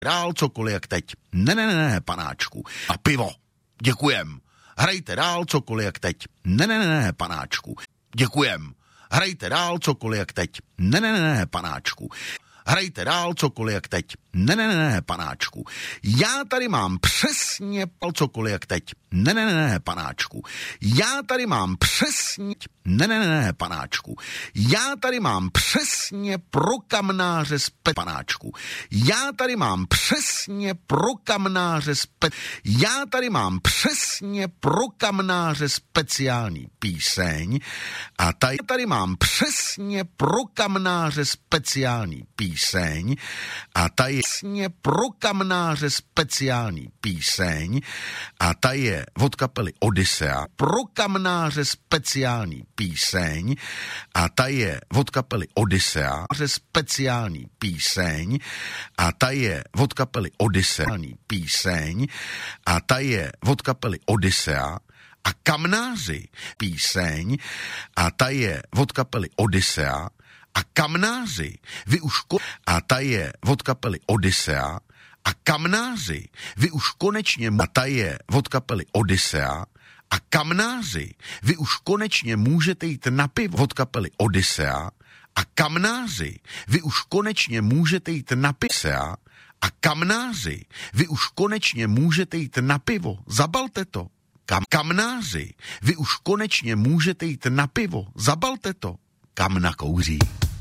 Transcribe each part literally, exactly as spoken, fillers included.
Dál cokoliv jak teď. Ne, ne, ne, ne, panáčku. A pivo. Děkujem. Hrajte dál cokoliv jak teď. Ne, ne, ne, ne, panáčku. Děkujem. Hrajte dál cokoliv jak teď. Ne, ne, ne, ne, panáčku. Hrajte dál cokoliv jak teď. Ne, ne, ne, ne, panáčku. Já tady mám přesně cokoliv jak teď. Ne, ne, ne, ne, panáčku. Já tady mám přesně... Ne, ne, ne, ne, panáčku. Já tady mám přesně pro kamnáře spe... Panáčku. Já tady mám přesně pro kamnáře spe... Já tady mám přesně pro kamnáře speciální píseň a tady, tady mám přesně pro kamnáře speciální píseň a ta je přesně pro kamnáře speciální píseň a ta je od kapely Odyssea pro kamnáře speciální píseň a ta je od kapely Odyssea speciální píseň a ta je od kapely Odyssea píseň a ta je od kapely Odyssea a kamnáři píseň a ta je od kapely Odyssea a kamnáři vy už ko- a ta je od kapely Odyssea a kamnáři vy už konečně a ta je od kapely Odyssea a kamnáři vy už konečně můžete jít na pivo od kapely Odyssea a kamnáři vy už konečně můžete jít na pivo a kamnáři vy už konečně můžete jít na pivo. Zabalte to. Kam, kamnáři vy už konečně můžete jít na pivo. Zabalte to. Kam nakouří.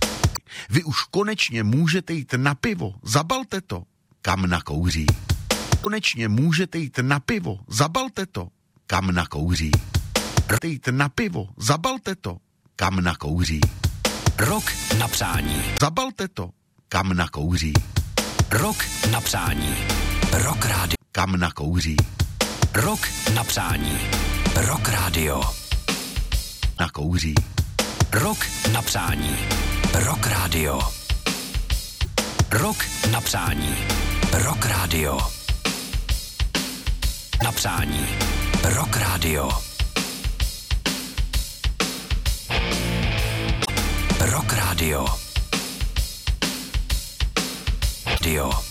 Vy už konečně můžete jít na pivo. Zabalte to. Kam nakouří. Konečně můžete jít na pivo. Zabalte to. Kam nakouří. Jít na pivo. Zabalte to. Kam nakouří. Rok na přání. Zabalte to. Kam nakouří. Rok na přání. Rock Radio. Kam nakouří. Rok na přání. Rock Radio. Nakouří. Rok na přání. Rock Radio. Rok na přání. Rock Radio. Na přání. Rock Radio. Rock Radio. Radio.